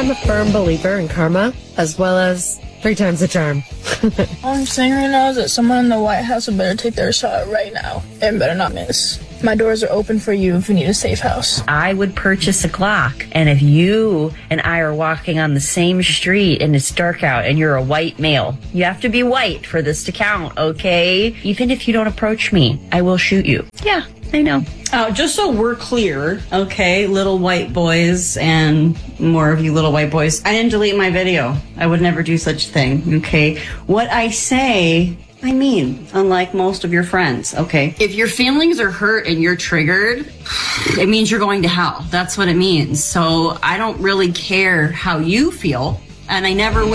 I'm a firm believer in karma, as well as 3 times the charm. All I'm saying right now is that someone in the White House would better take their shot right now and better not miss. My doors are open for you if you need a safe house. I would purchase a Glock, and if you and I are walking on the same street and it's dark out and you're a white male, you have to be white for this to count, okay? Even if you don't approach me, I will shoot you. Yeah, I know. Just so we're clear, okay, little white boys and more of you little white boys, I didn't delete my video. I would never do such a thing, okay? What I say, I mean, unlike most of your friends, okay? If your feelings are hurt and you're triggered, it means you're going to hell. That's what it means. So I don't really care how you feel, and I never will.